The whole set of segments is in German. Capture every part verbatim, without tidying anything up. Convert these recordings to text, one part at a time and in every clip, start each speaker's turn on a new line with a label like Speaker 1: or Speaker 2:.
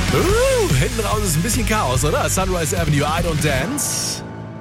Speaker 1: Uh, hinten raus ist ein bisschen Chaos, oder? Sunrise Avenue, I Don't Dance.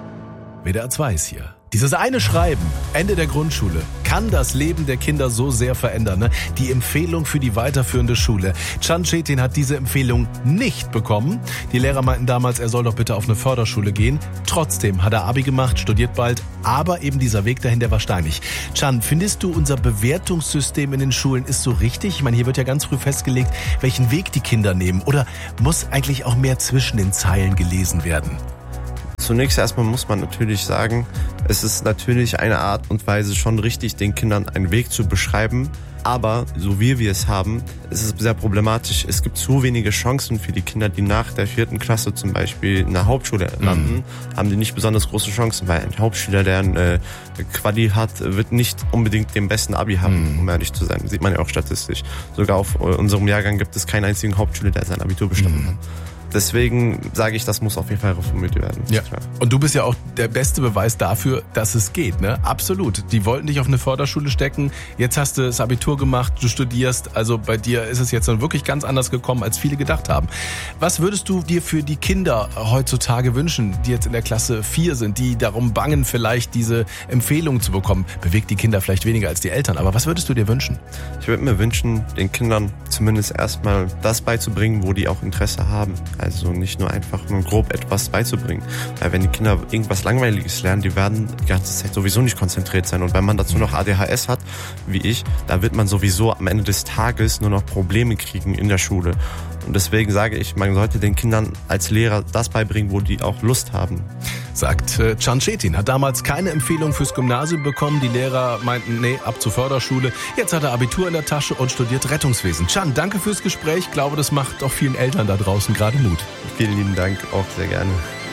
Speaker 1: W D R zwei ist hier. Dieses eine Schreiben, Ende der Grundschule, kann das Leben der Kinder so sehr verändern. Ne? Die Empfehlung für die weiterführende Schule. Can Çetin hat diese Empfehlung nicht bekommen. Die Lehrer meinten damals, er soll doch bitte auf eine Förderschule gehen. Trotzdem hat er Abi gemacht, studiert bald, aber eben dieser Weg dahin, der war steinig. Can, findest du, unser Bewertungssystem in den Schulen ist so richtig? Ich meine, hier wird ja ganz früh festgelegt, welchen Weg die Kinder nehmen. Oder muss eigentlich auch mehr zwischen den Zeilen gelesen werden?
Speaker 2: Zunächst erstmal muss man natürlich sagen, es ist natürlich eine Art und Weise schon richtig, den Kindern einen Weg zu beschreiben. Aber so wie wir es haben, ist es sehr problematisch. Es gibt zu wenige Chancen für die Kinder, die nach der vierten Klasse zum Beispiel in der Hauptschule landen, mhm. haben die nicht besonders große Chancen, weil ein Hauptschüler, der ein äh, Quali hat, wird nicht unbedingt den besten Abi haben, mhm. um ehrlich zu sein. Sieht man ja auch statistisch. Sogar auf äh, unserem Jahrgang gibt es keinen einzigen Hauptschüler, der sein Abitur bestanden mhm. hat. Deswegen sage ich, das muss auf jeden Fall reformiert werden.
Speaker 1: Ja. Und du bist ja auch der beste Beweis dafür, dass es geht, ne? Absolut. Die wollten dich auf eine Förderschule stecken. Jetzt hast du das Abitur gemacht, du studierst. Also bei dir ist es jetzt dann wirklich ganz anders gekommen, als viele gedacht haben. Was würdest du dir für die Kinder heutzutage wünschen, die jetzt in der Klasse vier sind, die darum bangen, vielleicht diese Empfehlung zu bekommen? Bewegt die Kinder vielleicht weniger als die Eltern. Aber was würdest du dir wünschen?
Speaker 2: Ich würde mir wünschen, den Kindern zumindest erstmal das beizubringen, wo die auch Interesse haben. Also nicht nur einfach nur grob etwas beizubringen. Weil wenn die Kinder irgendwas Langweiliges lernen, die werden die ganze Zeit sowieso nicht konzentriert sein. Und wenn man dazu noch A D H S hat, wie ich, da wird man sowieso am Ende des Tages nur noch Probleme kriegen in der Schule. Und deswegen sage ich, man sollte den Kindern als Lehrer das beibringen, wo die auch Lust haben.
Speaker 1: Sagt äh, Can Çetin, hat damals keine Empfehlung fürs Gymnasium bekommen. Die Lehrer meinten, nee, ab zur Förderschule. Jetzt hat er Abitur in der Tasche und studiert Rettungswesen. Can, danke fürs Gespräch. Ich glaube, das macht auch vielen Eltern da draußen gerade Mut.
Speaker 2: Vielen lieben Dank, auch sehr gerne.